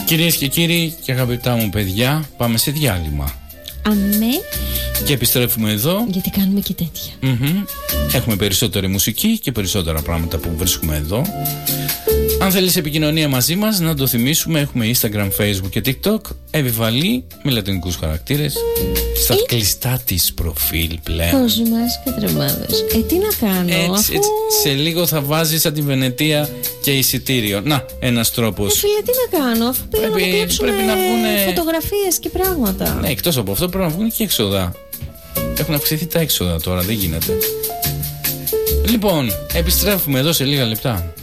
Κυρίες και κύριοι και αγαπητά μου παιδιά, πάμε σε διάλειμμα. Αμέ. Και επιστρέφουμε εδώ. Γιατί κάνουμε και τέτοια. Έχουμε περισσότερη μουσική και περισσότερα πράγματα που βρίσκουμε εδώ. Αν θέλεις επικοινωνία μαζί μας, να το θυμίσουμε, έχουμε Instagram, Facebook και TikTok. Επιβαλή με λατινικούς χαρακτήρες στα κλειστά της προφίλ πλέον. Κόσμας και τρεμάδες. Τι να κάνω, έτσι, σε λίγο θα βάζεις σαν τη Βενετία και εισιτήριο. Να, ένας τρόπος. Φίλε, τι να κάνω, αφού πήγα να κλέψουμε φωτογραφίες και πράγματα. Ναι, εκτός από αυτό πρέπει να βγουν και έξοδα. Έχουν αυξηθεί τα έξοδα τώρα, δεν γίνεται. Λοιπόν, επιστρέφουμε εδώ σε λίγα λεπτά.